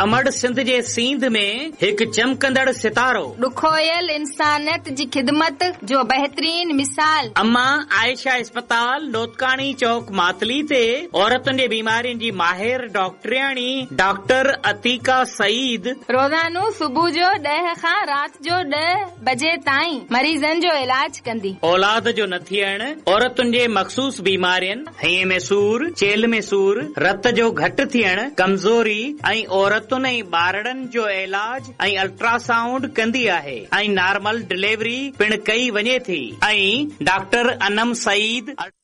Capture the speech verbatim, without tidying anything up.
अमड़ सिंध जे सींध में हिकु चमकंदड़ सितारो, ॾुखोयल इंसानियत जी ख़िदमत जो बहितरीन मिसाल। अम्मा आयशा अस्पताल लोतकाणी चौक मातली ते औरतुनि जे बीमारियुनि जी माहिर डॉक्टरियाणी डॉक्टर अतीका सईद रोज़ानो सुबुह जो ॾह खां राति जो ॾह बजे ताईं मरीज़नि जो इलाज कंदी। औलाद जो न थियण, औरतुनि जे मख़सूस बीमारियुनि, हईअ में सूर, चेल में सूर, रत जो घटि थियण, कमज़ोरी ऐं औरतुनि ऐं ॿारड़नि जो इलाज ऐं अल्ट्रासाउंड कंदी आहे ऐं नॉर्मल डिलीवरी पिण कई वञे थी। ऐं डॉक्टर अनम सईद